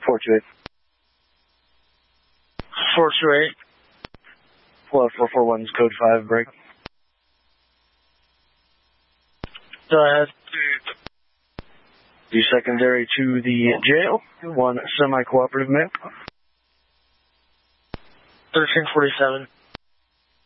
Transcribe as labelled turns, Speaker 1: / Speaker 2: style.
Speaker 1: 428.
Speaker 2: 428.
Speaker 1: Flood 441's code 5, break.
Speaker 2: Go ahead.
Speaker 1: The secondary to the jail, 1 semi-cooperative male.
Speaker 2: 1347.